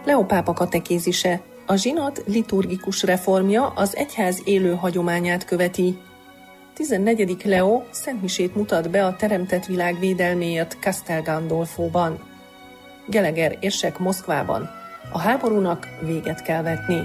Leó pápa katekézise. A zsinat liturgikus reformja az egyház élő hagyományát követi. 14. Leó szentmisét mutat be a teremtett világ védelméért Castel Gandolfóban. Geleger érsek Moszkvában. A háborúnak véget kell vetni.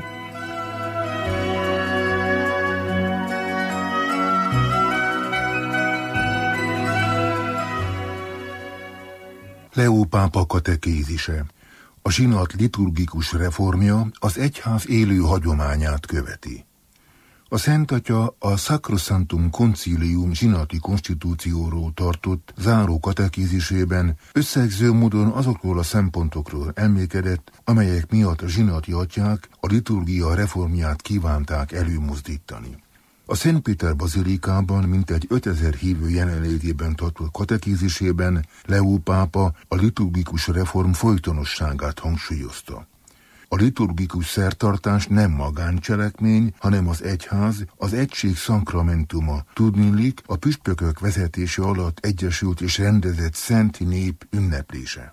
Leó pápa katekézise. A zsinat liturgikus reformja az egyház élő hagyományát követi. A Szent Atya a Sacrosanctum Concilium zsinati konstitúcióról tartott záró katekézisében összegző módon azokról a szempontokról emlékedett, amelyek miatt a zsinati atyák a liturgia reformját kívánták előmozdítani. A Szent Péter bazilikában mintegy 5000 hívő jelenlétében tartott katekézisében Leó pápa a liturgikus reform folytonosságát hangsúlyozta. A liturgikus szertartás nem magáncselekmény, hanem az egyház, az egység szakramentuma, tudniillik a püspökök vezetése alatt egyesült és rendezett szent nép ünneplése.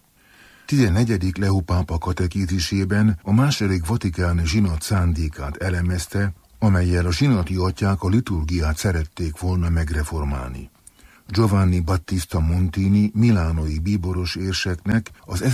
14. Leó pápa katekézisében a második vatikáni zsinat szándékát elemezte, amellyel a zsinati atyák a liturgiát szerették volna megreformálni. Giovanni Battista Montini milánói bíboros érseknek az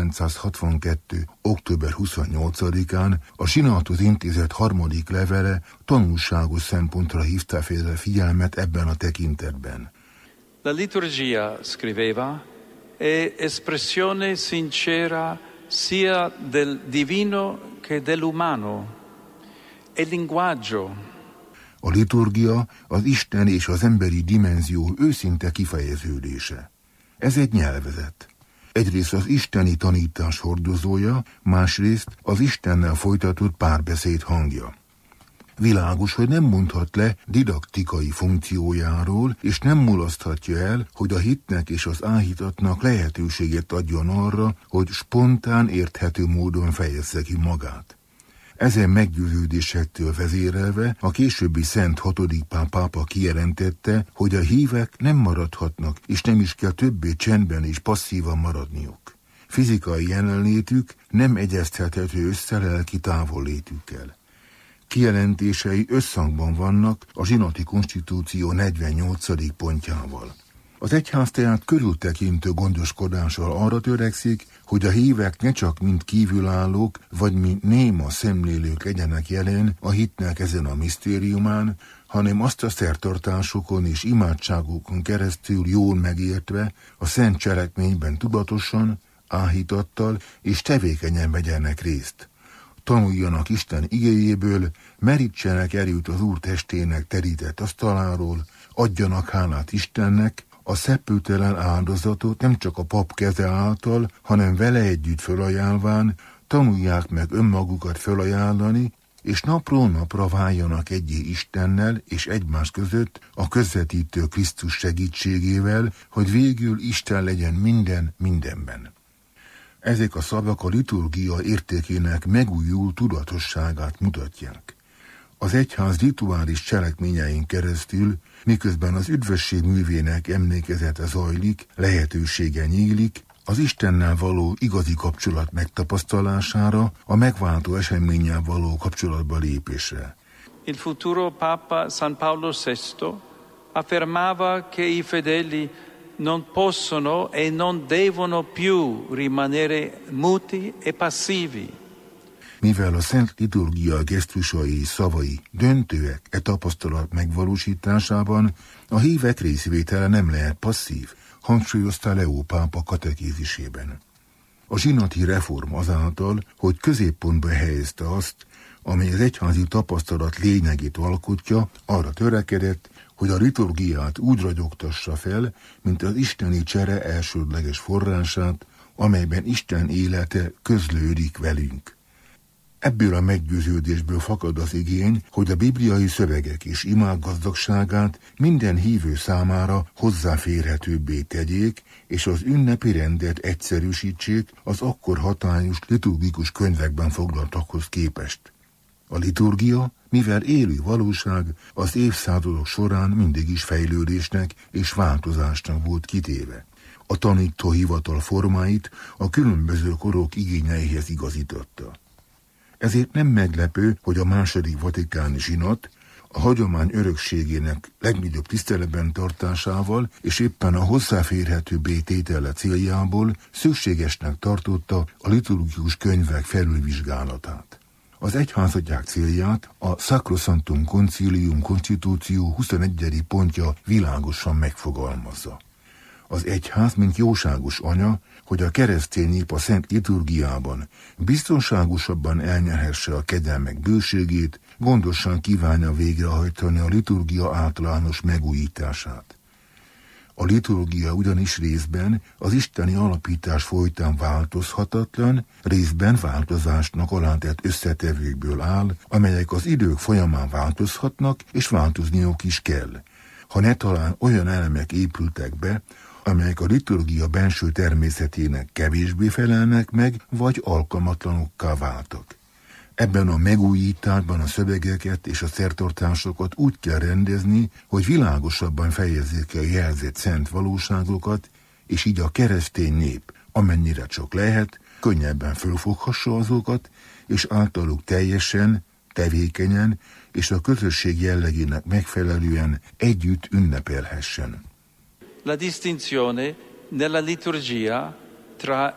1962. október 28-án a zsinathoz intézett harmadik levele tanulságos szempontra hívta fel figyelmet ebben a tekintetben. La liturgia, scriveva, è espressione sincera sia del divino che dell'umano. È linguaggio. A liturgia az Isten és az emberi dimenzió őszinte kifejeződése. Ez egy nyelvezet. Egyrészt az isteni tanítás hordozója, másrészt az Istennel folytatott párbeszéd hangja. Világos, hogy nem mondhat le didaktikai funkciójáról, és nem mulaszthatja el, hogy a hitnek és az áhítatnak lehetőséget adjon arra, hogy spontán, érthető módon fejezze ki magát. Ezen meggyőződésektől vezérelve a későbbi Szent VI. Pápa kijelentette, hogy a hívek nem maradhatnak, és nem is kell többé csendben és passzívan maradniuk. Fizikai jelenlétük nem egyeztethető össze lelki távollétükkel. Kijelentései összhangban vannak a zsinati konstitúció 48. pontjával. Az egyház tehát körültekintő gondoskodással arra törekszik, hogy a hívek ne csak mint kívülállók, vagy mint néma szemlélők legyenek jelen a hitnek ezen a misztériumán, hanem azt a szertartásokon és imádságokon keresztül jól megértve, a szent cselekményben tudatosan, áhítattal és tevékenyen vegyenek részt. Tanuljanak Isten igéjéből, merítsenek erőt az Úr testének terített asztaláról, adjanak hálát Istennek, a szeppőtelen áldozatot nem csak a pap keze által, hanem vele együtt fölajánlván, tanulják meg önmagukat fölajánlani, és napról napra váljanak egyé Istennel és egymás között a közvetítő Krisztus segítségével, hogy végül Isten legyen minden mindenben. Ezek a szavak a liturgia értékének megújult tudatosságát mutatják. Az egyház rituális cselekményein keresztül, miközben az üdvösség művének emlékezete zajlik, lehetősége nyílik, az Istennel való igazi kapcsolat megtapasztalására, a megváltó eseménnyel való kapcsolatba lépésre. Il futuro Papa San Paolo VI affermava che i fedeli non possono e non devono più rimanere muti e passivi. Mivel a szent liturgia gesztusai és szavai döntőek e tapasztalat megvalósításában, a hívek részvétele nem lehet passzív, hangsúlyozta Leó pápa katekézisében. A zsinati reform azáltal, hogy középpontba helyezte azt, amely az egyházi tapasztalat lényegét alkotja, arra törekedett, hogy a liturgiát úgy ragyogtassa fel, mint az isteni csere elsődleges forrását, amelyben Isten élete közlődik velünk. Ebből a meggyőződésből fakad az igény, hogy a bibliai szövegek és imák gazdagságát minden hívő számára hozzáférhetőbbé tegyék, és az ünnepi rendet egyszerűsítsék az akkor hatályos liturgikus könyvekben foglaltakhoz képest. A liturgia, mivel élő valóság, az évszázadok során mindig is fejlődésnek és változásnak volt kitéve. A tanítóhivatal formáit a különböző korok igényeihez igazította. Ezért nem meglepő, hogy a második vatikáni zsinat a hagyomány örökségének legnagyobb tiszteletben tartásával és éppen a hozzáférhetőbbé tétele céljából szükségesnek tartotta a liturgikus könyvek felülvizsgálatát. Az egyházatják célját a Sacrosanctum Concilium Constitutio 21. pontja világosan megfogalmazza. Az egyház, mint jóságos anya, hogy a keresztény nép a szent liturgiában biztonságosabban elnyerhesse a kegyelmek bőségét, gondosan kívánja végrehajtani a liturgia általános megújítását. A liturgia ugyanis részben az isteni alapítás folytán változhatatlan, részben változásnak alátett összetevőkből áll, amelyek az idők folyamán változhatnak, és változniuk is kell. Ha ne talán olyan elemek épültek be, amelyek a liturgia benső természetének kevésbé felelnek meg, vagy alkalmatlanokká váltak. Ebben a megújításban a szövegeket és a szertartásokat úgy kell rendezni, hogy világosabban fejezzék ki a jelzett szent valóságokat, és így a keresztény nép, amennyire csak lehet, könnyebben fölfoghassa azokat, és általuk teljesen, tevékenyen és a közösség jellegének megfelelően együtt ünnepelhessen. La distinzione nella liturgia tra